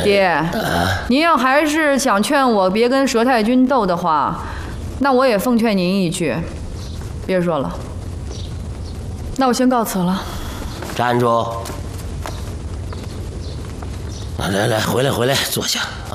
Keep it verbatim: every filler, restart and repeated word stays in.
爹，您要还是想劝我别跟佘太君斗的话，那我也奉劝您一句，别说了。那我先告辞了。 站住！来来来，回来回来，坐下。